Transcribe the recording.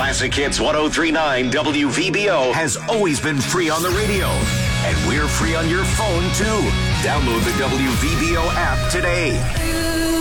Classic Hits 103.9 WVBO has always been free on the radio. And we're free on your phone, too. Download the WVBO app today.